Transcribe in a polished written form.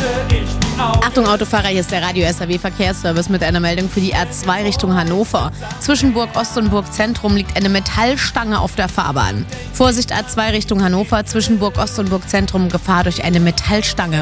Achtung Autofahrer, hier ist der Radio SAW Verkehrsservice mit einer Meldung für die A2 Richtung Hannover. Zwischen Burg Ost und Burg Zentrum liegt eine Metallstange auf der Fahrbahn. Vorsicht A2 Richtung Hannover, zwischen Burg Ost und Burg Zentrum Gefahr durch eine Metallstange.